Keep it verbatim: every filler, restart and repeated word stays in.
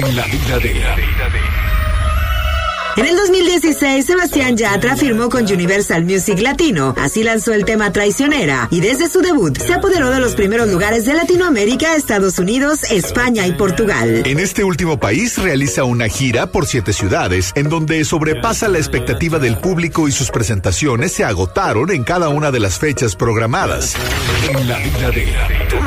En la vida de... En el dos mil dieciséis, Sebastián Yatra firmó con Universal Music Latino. Así lanzó el tema Traicionera y desde su debut se apoderó de los primeros lugares de Latinoamérica, Estados Unidos, España y Portugal. En este último país realiza una gira por siete ciudades, en donde sobrepasa la expectativa del público y sus presentaciones se agotaron en cada una de las fechas programadas. En la vida de...